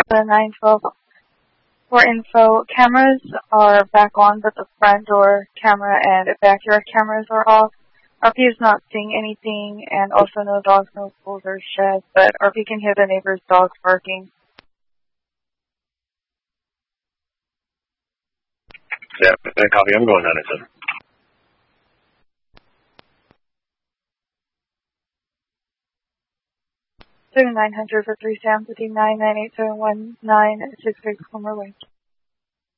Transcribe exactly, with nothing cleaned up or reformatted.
Delta nine twelve. For info, cameras are back on, but the front door camera and backyard cameras are off. R P is not seeing anything, and also no dogs, no pools or sheds, but R P can hear the neighbor's dogs barking. Yeah, copy. I'm going down it, sir. seven nine hundred for three Sam, fifty-nine nine eight seven one nine six six Homer Way.